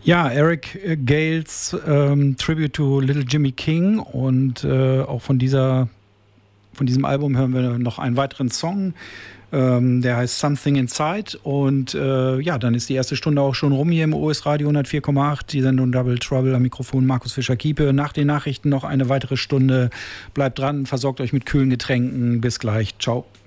Ja, Eric Gales Tribute to Little Jimmy King und auch von diesem Album hören wir noch einen weiteren Song, der heißt Something Inside und ja, dann ist die erste Stunde auch schon rum hier im OS Radio 104,8, die Sendung Double Trouble, am Mikrofon Markus Fischer-Kiepe. Nach den Nachrichten noch eine weitere Stunde. Bleibt dran, versorgt euch mit kühlen Getränken. Bis gleich. Ciao.